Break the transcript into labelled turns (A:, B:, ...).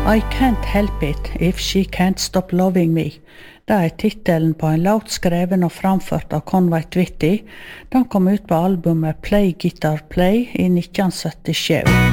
A: I Can't Help It If She Can't Stop Loving Me. Det tittelen på en låt skreven og framført av Conway Twitty. Den kom ut på albumet Play Guitar Play i 1977.